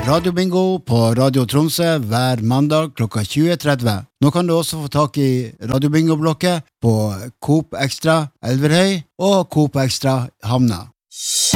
Radiobingo på Radio Tromsø hver mandag klokka 20:30. Nå kan du også få tak i Radiobingo-blokket på Coop Extra Elverhøy og Coop Extra Hamna.